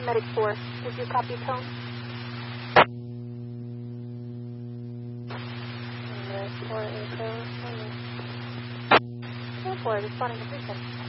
Medic 4. Did you copy tone? Medic 4 Echo. 4 responding to patient.